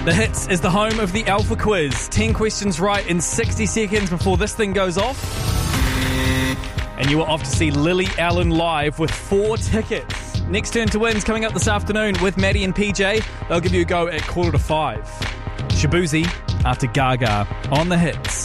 The Hits is the home of the Alpha Quiz. 10 questions right in 60 seconds before this thing goes off. And you are off to see Lily Allen live with 4 tickets. Next Turn to Win's coming up this afternoon with Maddie and PJ. They'll give you a go at 4:45. Shabuzi after Gaga on The Hits.